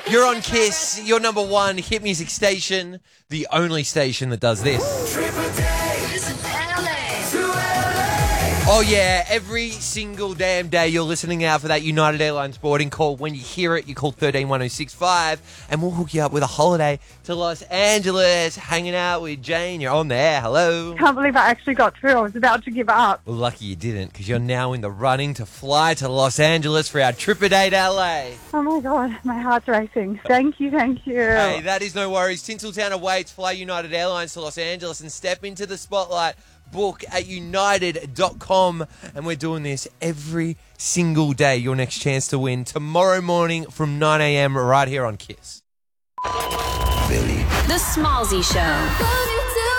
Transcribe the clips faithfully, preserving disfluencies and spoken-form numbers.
You're on Kiss, your number one hit music station, the only station that does this. Oh yeah, every single damn day you're listening out for that United Airlines boarding call. When you hear it, you call one three one oh six five and we'll hook you up with a holiday to Los Angeles, hanging out with Jane. You're on there. Hello. Can't believe I actually got through. I was about to give up. Well, lucky you didn't, because you're now in the running to fly to Los Angeles for our trip a day to L A. Oh my God, my heart's racing. Thank you, thank you. Hey, that is no worries. Tinseltown awaits. Fly United Airlines to Los Angeles and step into the spotlight. Book at united dot com, and we're doing this every single day. Your next chance to win tomorrow morning from nine a.m. right here on Kiss. Billy. The Smallsy Show.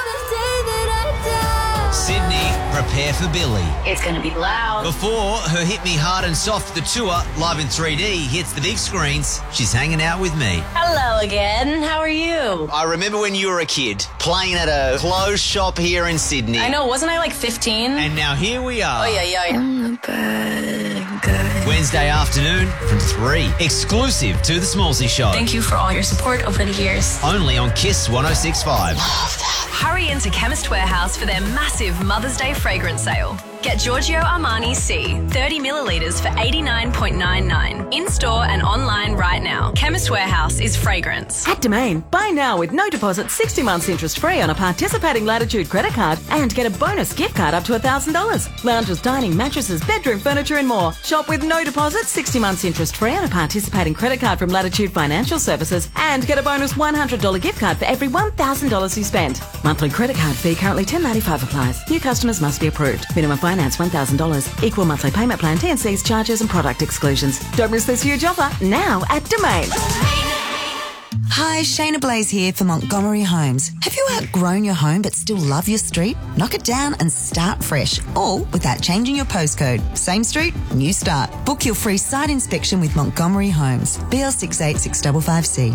Sydney, prepare for Billy. It's going to be loud. Before her Hit Me Hard and Soft, the tour, live in three D, hits the big screens, she's hanging out with me. Hello again. How are you? I remember when you were a kid, playing at a clothes shop here in Sydney. I know, wasn't I like fifteen? And now here we are. Oh, yeah, yeah, yeah. I'm the bad guy. Wednesday afternoon from three. Exclusive to The Smallsy Show. Thank you for all your support over the years. Only on Kiss one oh six point five. Love that. Hurry into Chemist Warehouse for their massive Mother's Day fragrance sale. Get Giorgio Armani C, thirty millilitres for eighty-nine ninety-nine. In-store and online right now. Chemist Warehouse is fragrance. At Domain, buy now with no deposit, sixty months interest free on a participating Latitude credit card and get a bonus gift card up to one thousand dollars. Lounges, dining, mattresses, bedroom furniture and more. Shop with no deposit, sixty months interest free on a participating credit card from Latitude Financial Services and get a bonus one hundred dollars gift card for every one thousand dollars you spend. Monthly credit card fee currently ten ninety-five applies. New customers must be approved. Minimum finance one thousand dollars. Equal monthly payment plan, T and C's, charges and product exclusions. Don't miss this huge offer now at Domain. Hi, Shayna Blaze here for Montgomery Homes. Have you outgrown your home but still love your street? Knock it down and start fresh, all without changing your postcode. Same street, new start. Book your free site inspection with Montgomery Homes. B L six eight six five five C.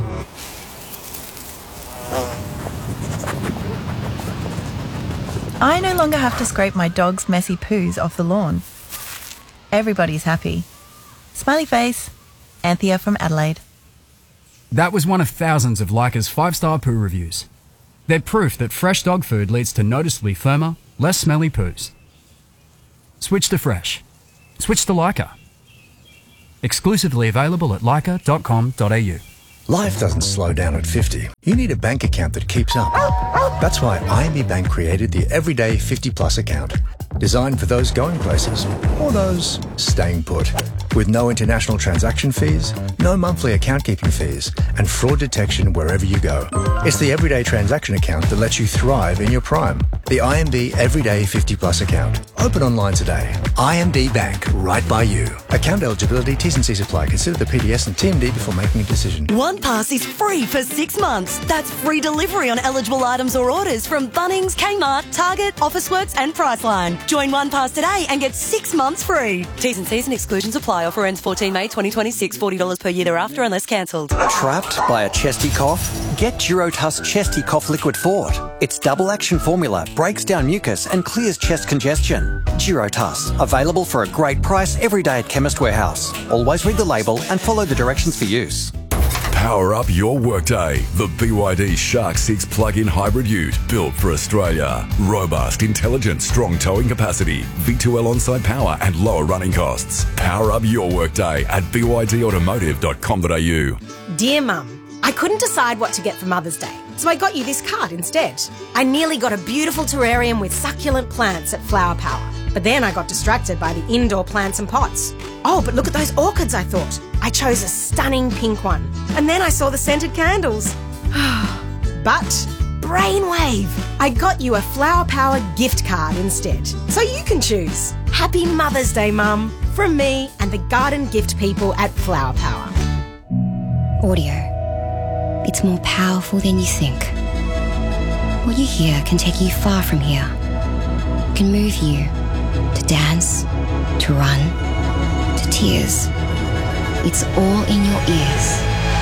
I no longer have to scrape my dog's messy poos off the lawn. Everybody's happy. Smiley face. Anthea from Adelaide. That was one of thousands of Leica's five-star poo reviews. They're proof that fresh dog food leads to noticeably firmer, less smelly poos. Switch to fresh. Switch to Leica. Exclusively available at leica dot com dot a u. Life doesn't slow down at fifty. You need a bank account that keeps up. That's why I M B Bank created the Everyday fifty Plus account. Designed for those going places or those staying put. With no international transaction fees, no monthly account keeping fees, and fraud detection wherever you go. It's the everyday transaction account that lets you thrive in your prime. The I M B Everyday fifty Plus account. Open online today. I M B Bank, right by you. Account eligibility, T's and C's apply. Consider the P D S and T M D before making a decision. OnePass is free for six months. That's free delivery on eligible items or orders from Bunnings, Kmart, Target, Officeworks and Priceline. Join OnePass today and get six months free. T's and C's and exclusions apply. Offer ends fourteen May twenty twenty-six. forty dollars per year thereafter unless cancelled. Trapped by a chesty cough? Get Durotuss Chesty Cough Liquid Fort. Its double action formula breaks down mucus and clears chest congestion. Durotuss, available for a great price every day at Chemist Warehouse. Always read the label and follow the directions for use. Power up your workday. The B Y D Shark six plug-in hybrid ute, built for Australia. Robust, intelligent, strong towing capacity, V two L on-site power and lower running costs. Power up your workday at b y d automotive dot com dot a u. Dear Mum, I couldn't decide what to get for Mother's Day, so I got you this card instead. I nearly got a beautiful terrarium with succulent plants at Flower Power, but then I got distracted by the indoor plants and pots. Oh, but look at those orchids, I thought. I chose a stunning pink one. And then I saw the scented candles. But, brainwave! I got you a Flower Power gift card instead. So you can choose. Happy Mother's Day, Mum. From me and the garden gift people at Flower Power. Audio. It's more powerful than you think. What you hear can take you far from here. It can move you to dance, to run, to tears. It's all in your ears.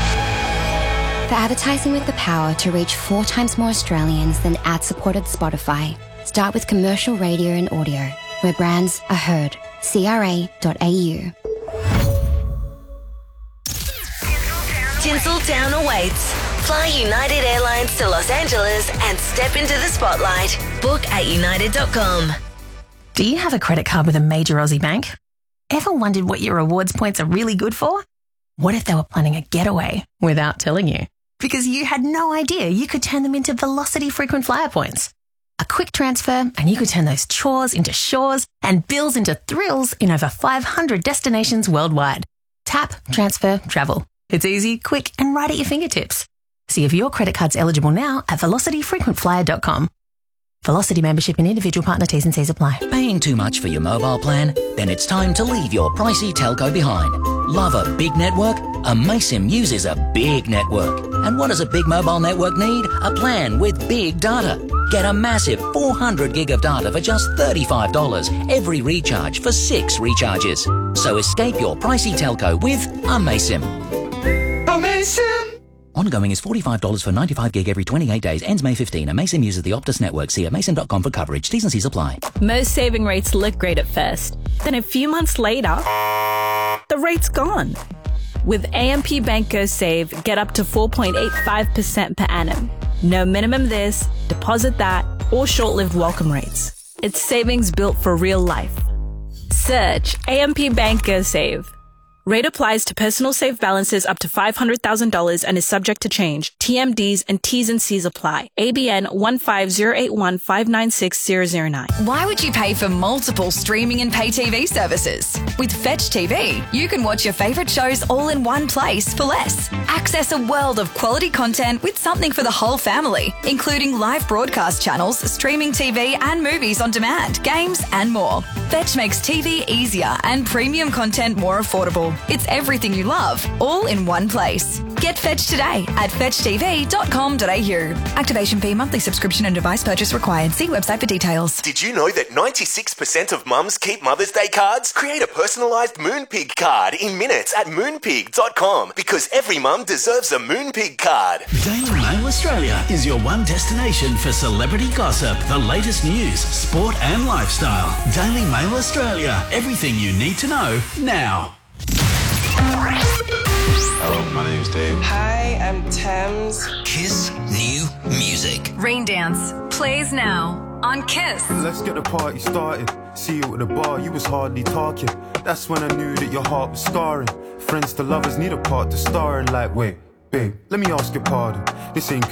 For advertising with the power to reach four times more Australians than ad-supported Spotify, start with commercial radio and audio, where brands are heard. c r a dot a u. Tinseltown awaits. Fly United Airlines to Los Angeles and step into the spotlight. Book at united dot com. Do you have a credit card with a major Aussie bank? Ever wondered what your rewards points are really good for? What if they were planning a getaway without telling you? Because you had no idea you could turn them into Velocity frequent flyer points. A quick transfer and you could turn those chores into shores and bills into thrills in over five hundred destinations worldwide. Tap, transfer, travel. It's easy, quick, and right at your fingertips. See if your credit card's eligible now at velocity frequent flyer dot com. Velocity membership and individual partner T's and C's apply. Paying too much for your mobile plan? Then it's time to leave your pricey telco behind. Love a big network? Amaysim uses a big network. And what does a big mobile network need? A plan with big data. Get a massive four hundred gig of data for just thirty-five dollars every recharge for six recharges. So escape your pricey telco with Amaysim. Amaysim! Ongoing is forty-five dollars for ninety-five gig every twenty-eight days. Ends May fifteenth. Amaysim uses the Optus network. See amaysim dot com for coverage. T's and C's apply. Most saving rates look great at first. Then a few months later, the rate's gone. With A M P Bank Go Save, get up to four point eight five percent per annum. No minimum this, deposit that, or short-lived welcome rates. It's savings built for real life. Search A M P Bank Go Save. Rate applies to personal save balances up to five hundred thousand dollars and is subject to change. T M Ds and T's and C's apply. A B N one five zero eight one five nine six zero zero nine. Why would you pay for multiple streaming and pay T V services? With Fetch T V, you can watch your favourite shows all in one place for less. Access a world of quality content with something for the whole family, including live broadcast channels, streaming T V and movies on demand, games and more. Fetch makes T V easier and premium content more affordable. It's everything you love, all in one place. Get Fetch today at fetch t v dot com dot a u. Activation fee, monthly subscription and device purchase required. See website for details. Did you know that ninety-six percent of mums keep Mother's Day cards? Create a personalised Moonpig card in minutes at moonpig dot com because every mum deserves a Moonpig card. Daily Mail Australia is your one destination for celebrity gossip, the latest news, sport and lifestyle. Daily Mail Australia. Everything you need to know now. Hello, my name's Dave. Hi, I'm Thames. Kiss new music. Rain Dance plays now on Kiss. Let's get the party started. See you at the bar, you was hardly talking. That's when I knew that your heart was scarring. Friends to lovers need a part to star in. Like, wait, babe, let me ask your pardon. This ain't